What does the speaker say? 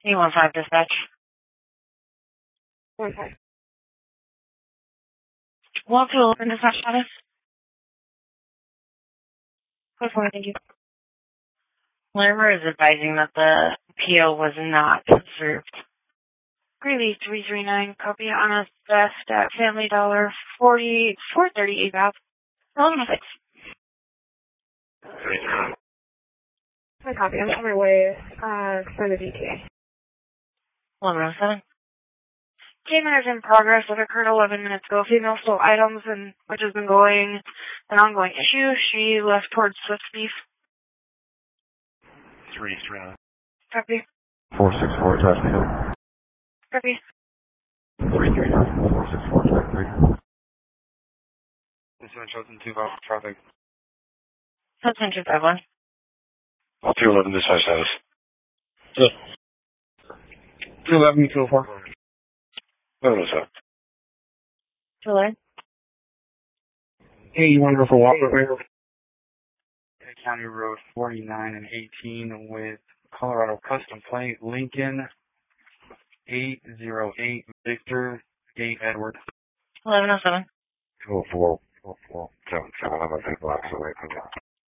E15 dispatch. 1-5. 1211 dispatch status. Code 4, thank you. Larimer is advising that the PO was not served. Greeley 339, copy on a theft at Family Dollar 438 Ave. 1106. My copy, I'm on my way for the DTA. 1107. Payment is in progress. It occurred 11 minutes ago. Female stole items, and which has been an ongoing issue. She left towards Swift Beef. 339. Copy. 464, Tasman Hill. Copy. 339, 464, Tasman 3. This one chosen 2 off traffic. Hudson 251. 211 dispatch status. 211, 204. What was that? Delay. Hey, you want to go for a walk real quick? County Road 49 and 18 with Colorado custom plate Lincoln 808 Victor 8 Edward. 1107. 204, 204, 77, I'm going to take blocks away from that.